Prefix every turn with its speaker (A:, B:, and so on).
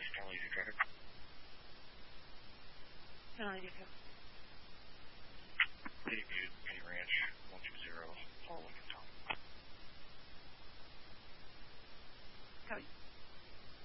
A: Stanley Driver.
B: Penalty Deco.
A: City View, Penny Ranch, 120, Paul Lincoln.
B: Copy.